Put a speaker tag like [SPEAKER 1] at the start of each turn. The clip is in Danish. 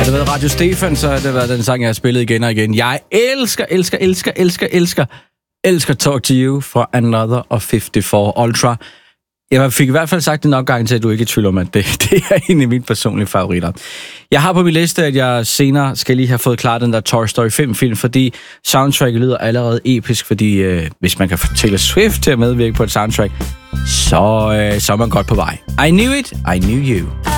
[SPEAKER 1] det været Radio Stefan, så har det været den sang, jeg har spillet igen og igen. Jeg elsker Talk to You fra Another og 54 Ultra. Jeg fik i hvert fald sagt det nok gang til, at du ikke er i tvivl om, at det er en af mine personlige favoritter. Jeg har på min liste, at jeg senere skal lige have fået klar den der Toy Story 5-film, fordi soundtracket lyder allerede episk, fordi hvis man kan få Taylor Swift til at medvirke på et soundtrack, så er man godt på vej. I knew it, I knew you.